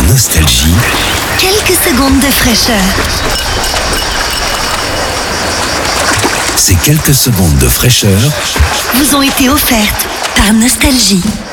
Nostalgie, quelques secondes de fraîcheur. ces quelques secondes de fraîcheur Vous ont été offertes par Nostalgie.